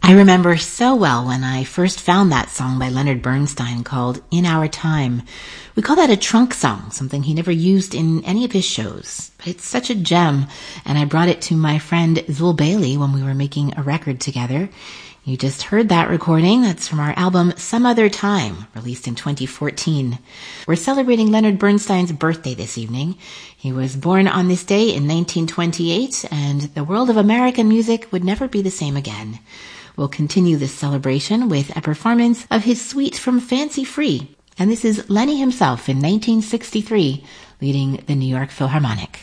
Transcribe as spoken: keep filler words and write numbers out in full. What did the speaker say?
I remember so well when I first found that song by Leonard Bernstein called In Our Time. We call that a trunk song, something he never used in any of his shows. But it's such a gem, and I brought it to my friend Zul Bailey when we were making a record together. You just heard that recording. That's from our album Some Other Time, released in twenty fourteen. We're celebrating Leonard Bernstein's birthday this evening. He was born on this day in nineteen twenty-eight, and the world of American music would never be the same again. We'll continue this celebration with a performance of his suite from Fancy Free. And this is Lenny himself in nineteen sixty-three, leading the New York Philharmonic.